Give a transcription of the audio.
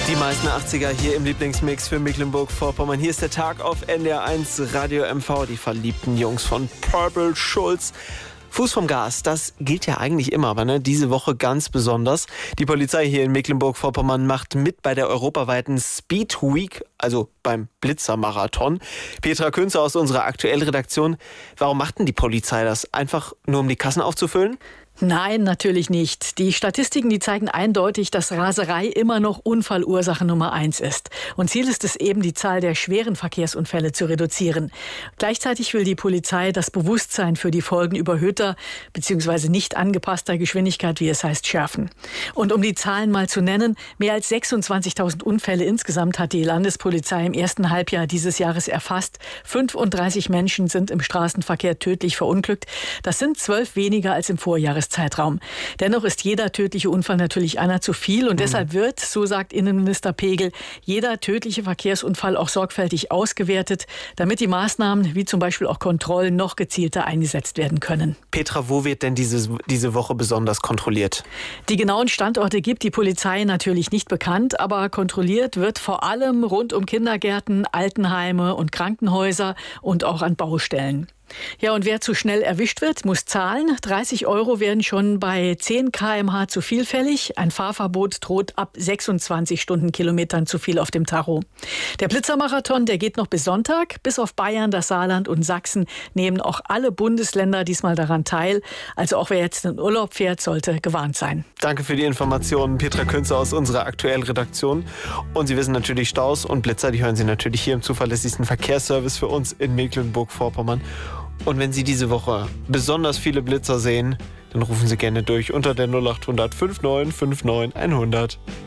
Die meisten 80er hier im Lieblingsmix für Mecklenburg-Vorpommern. Hier ist der Tag auf NDR 1 Radio MV. Die verliebten Jungs von Purple Schulz. Fuß vom Gas, das gilt ja eigentlich immer, aber diese Woche ganz besonders. Die Polizei hier in Mecklenburg-Vorpommern macht mit bei der europaweiten Speed Week, also beim Blitzermarathon. Petra Künzer aus unserer Aktuellredaktion. Warum macht denn die Polizei das? Einfach nur, um die Kassen aufzufüllen? Nein, natürlich nicht. Die Statistiken, die zeigen eindeutig, dass Raserei immer noch Unfallursache Nummer 1 ist. Und Ziel ist es eben, die Zahl der schweren Verkehrsunfälle zu reduzieren. Gleichzeitig will die Polizei das Bewusstsein für die Folgen überhöhter bzw. nicht angepasster Geschwindigkeit, wie es heißt, schärfen. Und um die Zahlen mal zu nennen, mehr als 26.000 Unfälle insgesamt hat die Landespolizei im ersten Halbjahr dieses Jahres erfasst. 35 Menschen sind im Straßenverkehr tödlich verunglückt. Das sind 12 weniger als im Vorjahreszeitraum. Dennoch ist jeder tödliche Unfall natürlich einer zu viel und deshalb wird, so sagt Innenminister Pegel, jeder tödliche Verkehrsunfall auch sorgfältig ausgewertet, damit die Maßnahmen wie zum Beispiel auch Kontrollen noch gezielter eingesetzt werden können. Petra, wo wird denn diese Woche besonders kontrolliert? Die genauen Standorte gibt die Polizei natürlich nicht bekannt, aber kontrolliert wird vor allem rund um Kindergärten, Altenheime und Krankenhäuser und auch an Baustellen. Ja, und wer zu schnell erwischt wird, muss zahlen. 30 € werden schon bei 10 km/h zu viel fällig. Ein Fahrverbot droht ab 26 Stundenkilometern zu viel auf dem Tacho. Der Blitzermarathon, der geht noch bis Sonntag. Bis auf Bayern, das Saarland und Sachsen nehmen auch alle Bundesländer diesmal daran teil. Also auch wer jetzt in Urlaub fährt, sollte gewarnt sein. Danke für die Informationen, Petra Künzer aus unserer Aktuellredaktion. Und Sie wissen natürlich, Staus und Blitzer, die hören Sie natürlich hier im zuverlässigsten Verkehrsservice für uns in Mecklenburg-Vorpommern. Und wenn Sie diese Woche besonders viele Blitzer sehen, dann rufen Sie gerne durch unter der 0800 59 59 100.